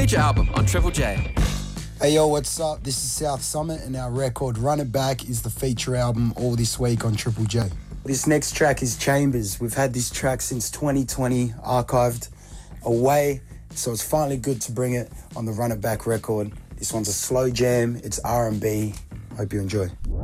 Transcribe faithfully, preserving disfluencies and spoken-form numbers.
feature album on Triple J. Hey yo, what's up? This is South Summit and our record Run It Back is the feature album all this week on Triple J. This next track is Chambers. We've had this track since twenty twenty, archived away, so it's finally good to bring it on the Run It Back record. This one's a slow jam, it's R and B. Hope you enjoy.